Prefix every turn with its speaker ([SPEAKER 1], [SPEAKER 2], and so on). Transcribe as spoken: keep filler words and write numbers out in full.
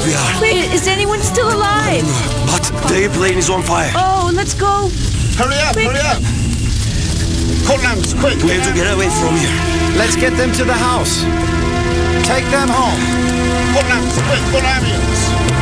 [SPEAKER 1] we are.
[SPEAKER 2] Wait, is anyone still alive?
[SPEAKER 1] But the airplane is on fire.
[SPEAKER 2] Oh, let's go.
[SPEAKER 3] Hurry up,
[SPEAKER 2] Quick.
[SPEAKER 3] hurry up. Call lamps, quick.
[SPEAKER 1] We have to get away from here.
[SPEAKER 4] Let's get them to the house. Take them home.
[SPEAKER 3] Call lamps, quick, call ambulance.